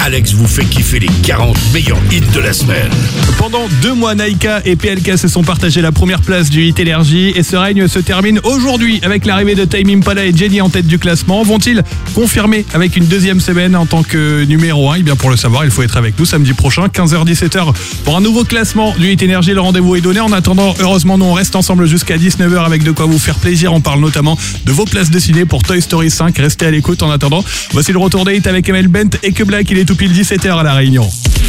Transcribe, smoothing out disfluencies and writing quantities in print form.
Alex vous fait kiffer les 40 meilleurs hits de la semaine. Pendant 2 mois, Naïka et PLK se sont partagés la première place du Hit Énergie et ce règne se termine aujourd'hui avec l'arrivée de Tame Impala et Jenny en tête du classement. Vont-ils confirmer avec une deuxième semaine en tant que numéro 1 ? Eh bien pour le savoir, il faut être avec nous samedi prochain, 15h-17h pour un nouveau classement du Hit Énergie. Le rendez-vous est donné. En attendant, heureusement, nous on reste ensemble jusqu'à 19h avec de quoi vous faire plaisir. On parle notamment de vos places de ciné pour Toy Story 5. Restez à l'écoute en attendant. Voici le retour des hits avec Amel Bent et que Black. Il est tout pile 17h à La Réunion.